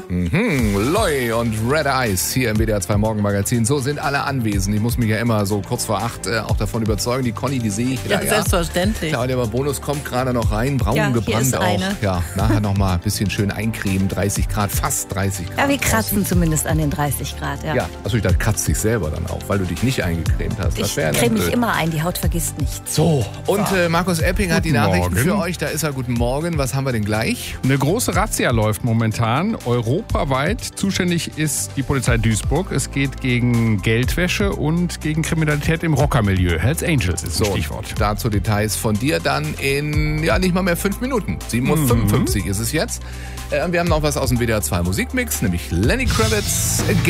Loy und Red Eyes hier im WDR 2 Morgenmagazin. So sind alle anwesend. Ich muss mich ja immer so kurz vor 8 auch davon überzeugen. Die Conny, die sehe ich wieder. Ja, selbstverständlich. Ja, der Bonus kommt gerade noch rein. Braun Ja, gebrannt hier ist auch. eine. Ja, nachher noch mal ein bisschen schön eincremen. 30 Grad, fast 30 Grad. Ja, wir kratzen draußen. zumindest an den 30 Grad. Ja. Ja, also ich dachte, kratzt dich selber dann auch, weil du dich nicht eingecremt hast. Ich creme mich immer ein, die Haut vergisst nichts. So, und Markus Epping hat die Guten Nachrichten Morgen. für euch. Da ist er. Guten Morgen. Was haben wir denn gleich? Eine große Razzia läuft momentan, europaweit. Zuständig ist die Polizei Duisburg. Es geht gegen Geldwäsche und gegen Kriminalität im Rockermilieu. Hells Angels ist das Stichwort. Dazu Details von dir dann in, nicht mal mehr 5 Minuten. 7:55 Uhr ist es jetzt. Wir haben noch was aus dem WDR 2 Musikmix, nämlich Lenny Kravitz.